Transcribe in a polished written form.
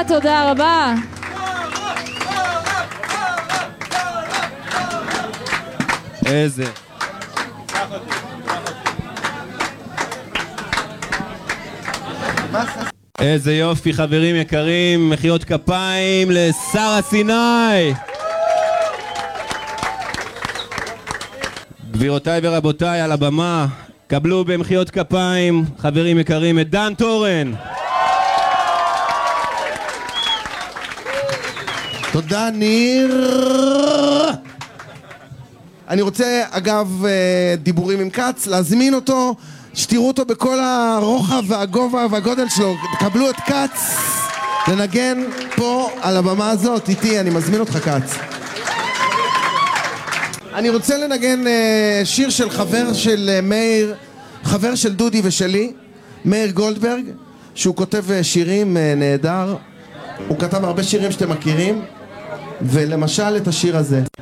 תודה רבה. איזה איזה יופי, חברים יקרים, מחיאות כפיים לשרה סיני. גבירותיי ורבותיי, על הבמה קבלו במחיאות כפיים, חברים יקרים, את דן טורן. תודה ניר. אני רוצה אגב דיבורים עם קץ, להזמין אותו, שתראו אותו בכל הרוחב והגובה והגודל שלו. תקבלו את קץ לנגן פה על הבמה הזאת איתי, אני מזמין אותך קץ. אני רוצה לנגן שיר של חבר של מאיר, חבר של דודי ושלי, מאיר גולדברג, שהוא כותב שירים נהדר. הוא כתב הרבה שירים שאתם מכירים, ולמשל את השיר הזה.